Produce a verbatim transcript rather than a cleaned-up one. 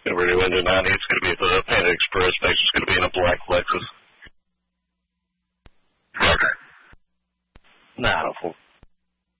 Over to window ninety, it's going to be at the Panda Express base. It's going to be in a black Lexus. Okay. nine oh four.